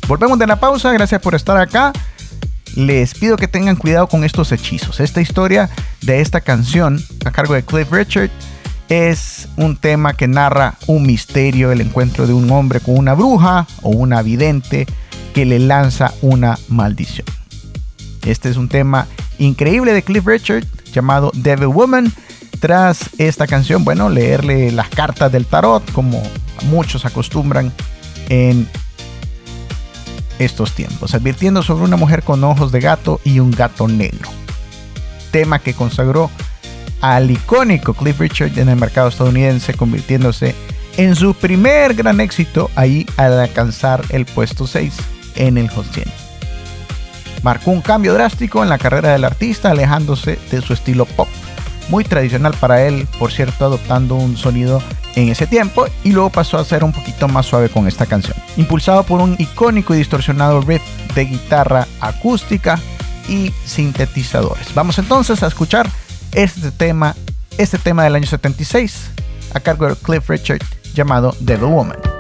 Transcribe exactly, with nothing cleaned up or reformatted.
Volvemos de la pausa, gracias por estar acá. Les pido que tengan cuidado con estos hechizos. Esta historia de esta canción a cargo de Cliff Richard es un tema que narra un misterio, el encuentro de un hombre con una bruja o una vidente que le lanza una maldición. Este es un tema increíble de Cliff Richard llamado Devil Woman. Tras esta canción, bueno, leerle las cartas del tarot, como muchos acostumbran en estos tiempos, advirtiendo sobre una mujer con ojos de gato y un gato negro. Tema que consagró al icónico Cliff Richard en el mercado estadounidense, convirtiéndose en su primer gran éxito ahí al alcanzar el puesto seis en el Hot cien. Marcó un cambio drástico en la carrera del artista, alejándose de su estilo pop, muy tradicional para él, por cierto, adoptando un sonido en ese tiempo, y luego pasó a ser un poquito más suave con esta canción, impulsado por un icónico y distorsionado riff de guitarra acústica y sintetizadores. Vamos entonces a escuchar este tema, este tema del año setenta y seis a cargo de Cliff Richard llamado Devil Woman.